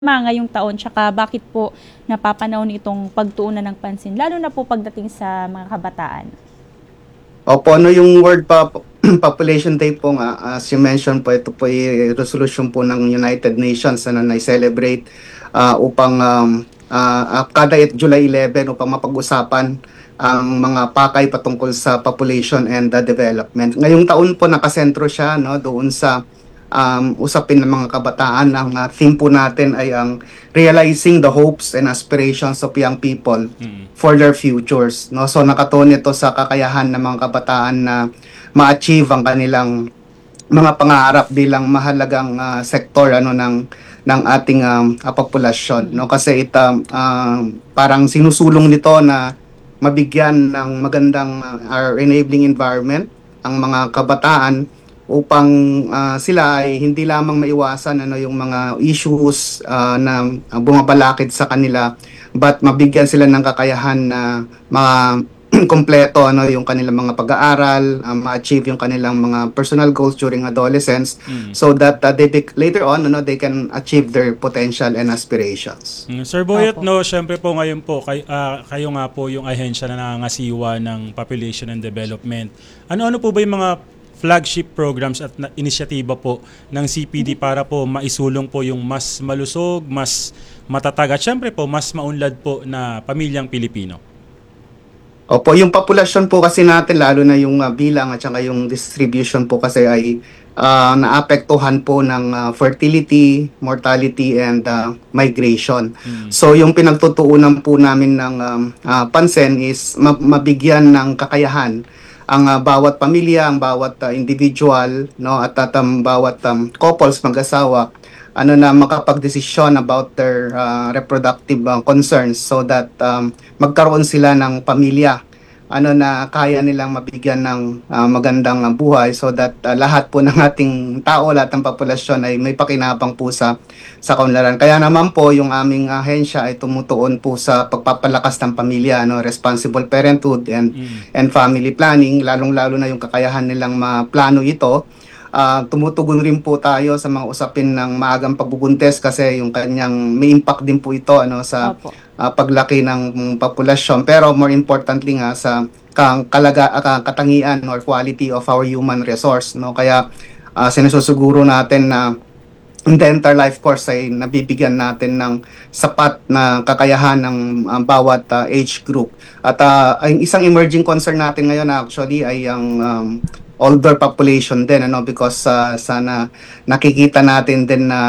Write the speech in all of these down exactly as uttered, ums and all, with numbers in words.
Ma ngayong taon tsaka bakit po napapanahon itong pagtuunan ng pansin lalo na po pagdating sa mga kabataan? Opo, ano yung World Pop Population Day po nga, as you mentioned po, ito po ay resolution po ng United Nations ano, na i-celebrate ah, upang um, ah, ah, kada July eleven upang mapag-usapan ang mga pakay patungkol sa population and the development. Ngayong taon po nakasentro siya no, doon sa um, usapin ng mga kabataan. Ang uh, theme po natin ay ang realizing the hopes and aspirations of young people Mm. for their futures. No? So nakatuon ito sa kakayahan ng mga kabataan na ma-achieve ang kanilang mga pangarap bilang mahalagang ah, sektor ano ng ng ating um, ah, populasyon no kasi ito um, parang sinusulong nito na mabigyan ng magandang ah, or enabling environment ang mga kabataan upang ah, sila ay hindi lamang maiwasan ano yung mga issues ah, na ah, bumabalakid sa kanila, but mabigyan sila ng kakayahan na mga kompleto ano yung kanilang mga pag-aaral, um, ma-achieve yung kanilang mga personal goals during adolescence, Mm. so that uh, they bec- later on ano they can achieve their potential and aspirations. Mm, Sir Boyet, Opo. no, syempre po ngayon po, kay, ah, kayo nga po yung ahensya na nangangasiwa ng population and development. Ano-ano po ba yung mga flagship programs at na- inisyatiba po ng C P D para po maisulong po yung mas malusog, mas matatag at syempre po mas maunlad po na pamilyang Pilipino? Opo, yung populasyon po kasi natin, lalo na yung uh, bilang at saka yung distribution po kasi ay uh, naapektuhan po ng uh, fertility, mortality, and uh, migration. Mm. So yung pinagtutuunan po namin ng um, uh, pansin is ma- mabigyan ng kakayahan ang uh, bawat pamilya, ang bawat uh, individual, no, at at ang bawat um, couples, mag-asawa, ano na makapagdesisyon about their uh, reproductive uh, concerns, so that um, magkaroon sila ng pamilya ano na kaya nilang mabigyan ng uh, magandang uh, buhay, so that uh, lahat po ng ating tao, lahat ng populasyon ay may pakinabang po sa sa kaunlaran. Kaya naman po yung aming ahensya ay tumutuon po sa pagpapalakas ng pamilya, no, responsible parenthood and Mm. and family planning, lalong-lalo na yung kakayahan nilang maplano ito. Ah, tumutugon rin po tayo sa mga usapin ng maagang pagbubuntis kasi yung kanyang may impact din po ito ano sa Opo. ah, paglaki ng mm, populasyon, pero more importantly nga sa kang kalaga ah, ka- katangian or quality of our human resource no, kaya ah, sinususiguro natin na in the entire life course ay nabibigyan natin ng sapat na kakayahan ng ah, bawat ah, age group. At ah, ang isang emerging concern natin ngayon actually ay ang um, older population din ano, because ah, sana nakikita natin din na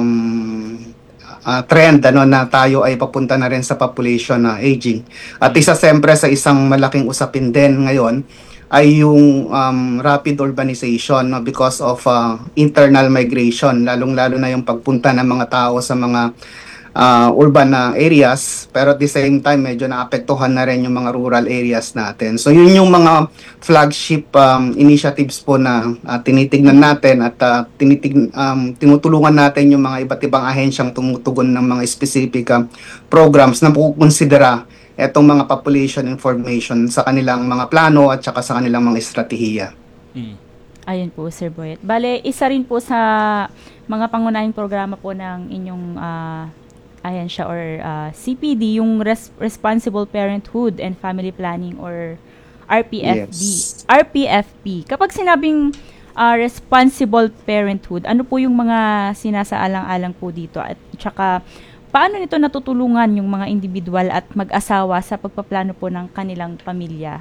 um, ah, trend ano na tayo ay papunta na rin sa population na aging. At isa siyempre sa isang malaking usapin din ngayon ay yung um, rapid urbanization no, because of uh, internal migration, lalong-lalo na yung pagpunta ng mga tao sa mga uh, urban na areas, pero at the same time medyo naapektuhan na rin yung mga rural areas natin. So yun yung mga flagship um, initiatives po na uh, tinitignan natin at uh, tinitig um, tinutulungan natin yung mga iba't ibang ahensyang tumutugon ng mga specific um, programs na kukonsidera etong mga population information sa kanilang mga plano at saka sa kanilang mga estratehiya. Mm. Ayun po, Sir Boyet. Bale, isa rin po sa mga pangunahing programa po ng inyong ah, ahensya or ah, C P D, yung Res- Responsible Parenthood and Family Planning or R P F B. Yes. R P F P. Kapag sinabing ah, Responsible Parenthood, ano po yung mga sinasaalang-alang po dito? At tsaka, paano nito natutulungan yung mga individual at mag-asawa sa pagpaplano po ng kanilang pamilya?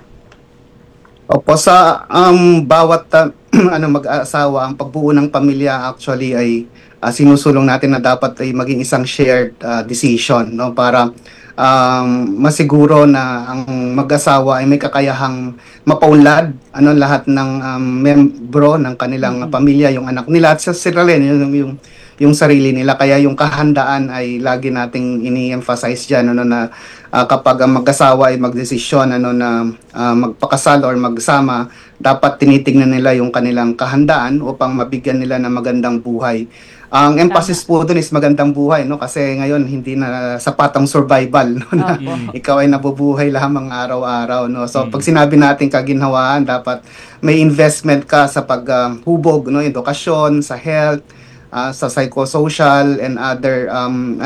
Opo, sa um, bawat uh, ano mag-asawa, ang pagbuo ng pamilya actually ay uh, sinusulong natin na dapat ay maging isang shared uh, decision no, para um, masiguro na ang mag-asawa ay may kakayahang mapaunlad ano lahat ng um, membro ng kanilang Mm-mm. pamilya, yung anak nila at sa sila rin yung, yung yung sarili nila, kaya yung kahandaan ay lagi nating ini-emphasize diyan ano na ah, kapag ang mag-asawa ay magdesisyon ano na ah, magpakasal or magsama, dapat tinitingnan nila yung kanilang kahandaan upang mabigyan nila ng magandang buhay. Ang emphasis po doon is magandang buhay no, kasi ngayon hindi na sapat ang survival no, na Opo. ikaw ay nabubuhay lamang araw-araw no. So Mm. pag sinabi natin kaginhawaan, dapat may investment ka sa paghubog no, edukasyon, sa health, ah, sa psychosocial and other um,